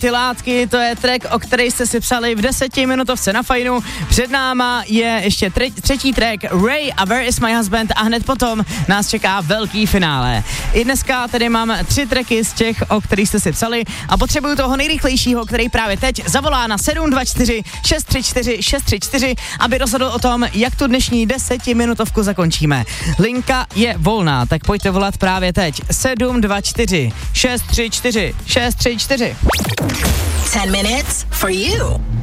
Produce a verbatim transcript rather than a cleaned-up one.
Ty látky, to je track, o který jste si psali v desetiminutovce na Fajnu. Před náma je ještě tre- třetí track Ray a Where is my husband a hned potom nás čeká velký finále. I dneska tedy mám tři tracky z těch, o kterých jste si psali a potřebuju toho nejrychlejšího, který právě teď zavolá na sedm dva čtyři šest tři čtyři šest tři čtyři, aby rozhodl o tom, jak tu dnešní desetiminutovku zakončíme. Linka je volná, tak pojďte volat právě teď. sedm dva čtyři šest tři čtyři šest tři čtyři. ten minutes for you.